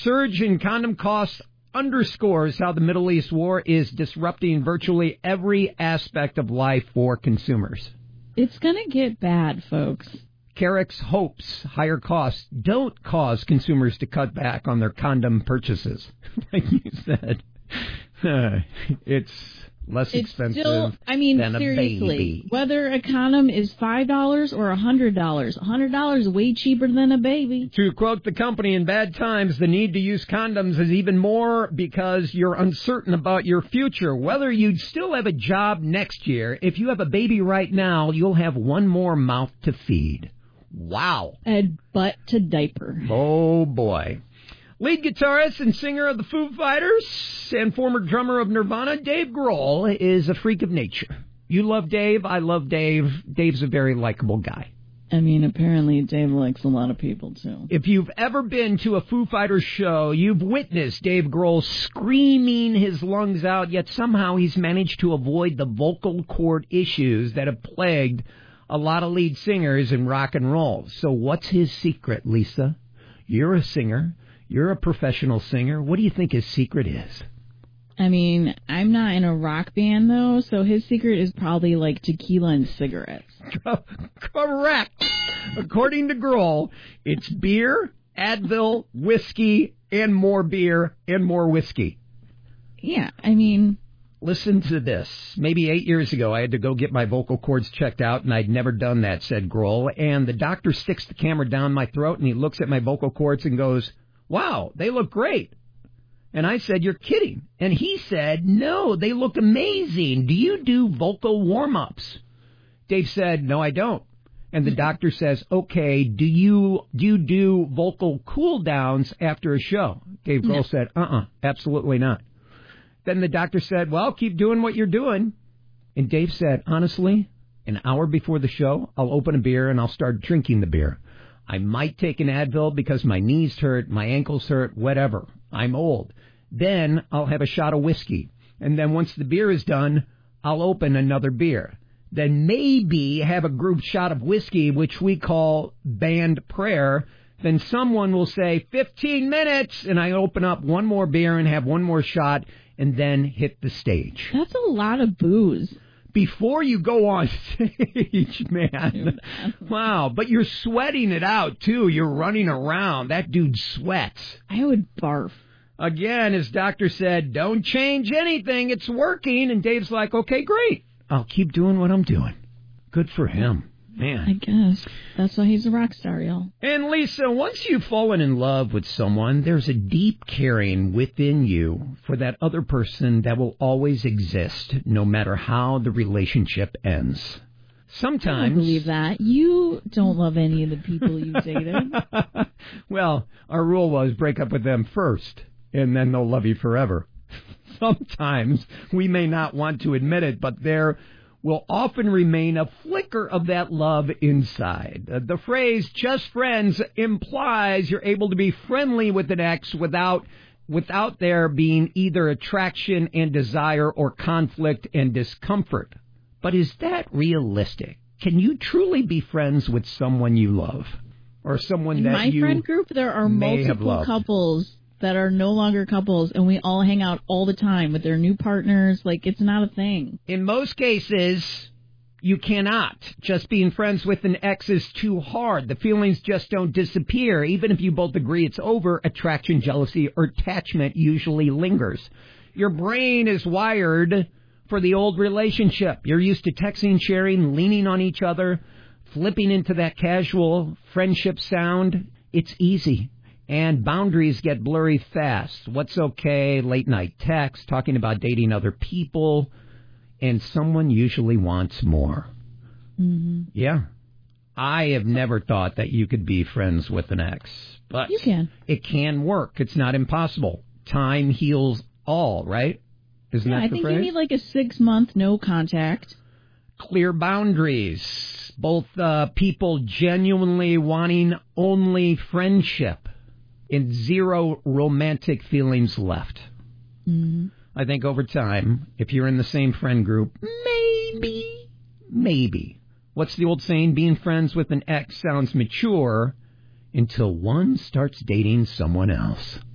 surge in condom costs underscores how the Middle East war is disrupting virtually every aspect of life for consumers. It's going to get bad, folks. Carrick's hopes higher costs don't cause consumers to cut back on their condom purchases. Like you said, it's less expensive still, I mean, than seriously, a baby. Whether a condom is $5 or $100, $100 is way cheaper than a baby. To quote the company, in bad times, the need to use condoms is even more because you're uncertain about your future. Whether you'd still have a job next year, if you have a baby right now, you'll have one more mouth to feed. Wow. And butt to diaper. Oh, boy. Lead guitarist and singer of the Foo Fighters and former drummer of Nirvana, Dave Grohl, is a freak of nature. You love Dave. I love Dave. Dave's a very likable guy. I mean, apparently Dave likes a lot of people, too. If you've ever been to a Foo Fighters show, you've witnessed Dave Grohl screaming his lungs out, yet somehow he's managed to avoid the vocal cord issues that have plagued a lot of lead singers in rock and roll. So what's his secret, Lisa? You're a singer. You're a professional singer. What do you think his secret is? I mean, I'm not in a rock band, though, so his secret is probably like tequila and cigarettes. Correct. According to Grohl, it's beer, Advil, whiskey, and more beer, and more whiskey. Yeah, I mean... Listen to this. Maybe 8 years ago, I had to go get my vocal cords checked out, and I'd never done that, said Grohl. And the doctor sticks the camera down my throat, and he looks at my vocal cords and goes, "Wow, they look great." And I said, "You're kidding." And he said, "No, they look amazing. Do you do vocal warm-ups?" Dave said, "No, I don't." And the doctor says, "Okay, do you do vocal cool-downs after a show?" Dave Grohl said, absolutely not. Then the doctor said, "Well, keep doing what you're doing." And Dave said, "Honestly, an hour before the show, I'll open a beer and I'll start drinking the beer. I might take an Advil because my knees hurt, my ankles hurt, whatever. I'm old. Then I'll have a shot of whiskey. And then once the beer is done, I'll open another beer. Then maybe have a group shot of whiskey, which we call band prayer. Then someone will say, 15 minutes, and I open up one more beer and have one more shot, and then hit the stage." That's a lot of booze. Before you go on stage, man. Wow, but you're sweating it out, too. You're running around. That dude sweats. I would barf. Again, his doctor said, "Don't change anything. It's working." And Dave's like, "Okay, great. I'll keep doing what I'm doing." Good for him. Man. I guess. That's why he's a rock star, y'all. And Lisa, once you've fallen in love with someone, there's a deep caring within you for that other person that will always exist, no matter how the relationship ends. Sometimes... I don't believe that. You don't love any of the people you dated. Well, our rule was break up with them first, and then they'll love you forever. Sometimes we may not want to admit it, but there will often remain a flicker of that love inside. The phrase "just friends" implies you're able to be friendly with an ex without there being either attraction and desire or conflict and discomfort. But is that realistic? Can you truly be friends with someone you love? Or someone that you In my friend group, there are multiple couples that are no longer couples, and we all hang out all the time with their new partners. Like, it's not a thing. In most cases, you cannot. Just being friends with an ex is too hard. The feelings just don't disappear. Even if you both agree it's over, attraction, jealousy, or attachment usually lingers. Your brain is wired for the old relationship. You're used to texting, sharing, leaning on each other, flipping into that casual friendship sound. It's easy. And boundaries get blurry fast. What's okay, late night text, talking about dating other people, and someone usually wants more. Mm-hmm. Yeah. I have never thought that you could be friends with an ex. But you can. It can work. It's not impossible. Time heals all, right? Isn't that the phrase? I think you need like a 6-month no contact. Clear boundaries. Both people genuinely wanting only friendship. And zero romantic feelings left. Mm-hmm. I think over time, if you're in the same friend group, maybe. What's the old saying? Being friends with an ex sounds mature until one starts dating someone else.